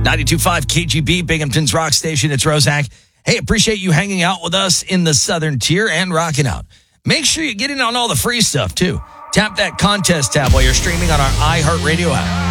92.5 KGB, Binghamton's rock station. It's Roszak. Hey, appreciate you hanging out with us in the Southern Tier and rocking out. Make sure you get in on all the free stuff, too. Tap that contest tab while you're streaming on our iHeartRadio app.